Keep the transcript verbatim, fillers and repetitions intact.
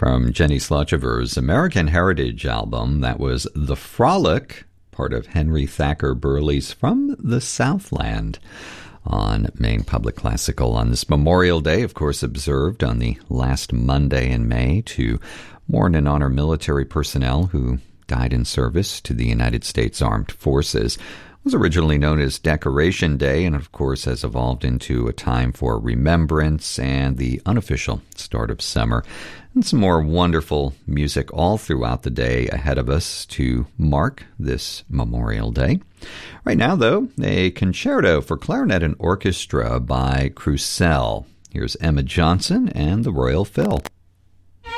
from Jenny Slotchever's American Heritage album. That was The Frolic, part of Henry Thacker Burley's From the Southland on Maine Public Classical on this Memorial Day, of course observed on the last Monday in May to mourn and honor military personnel who died in service to the United States Armed Forces. It was originally known as Decoration Day and, of course, has evolved into a time for remembrance and the unofficial start of summer. And some more wonderful music all throughout the day ahead of us to mark this Memorial Day. Right now, though, a concerto for clarinet and orchestra by Croussel. Here's Emma Johnson and the Royal Phil.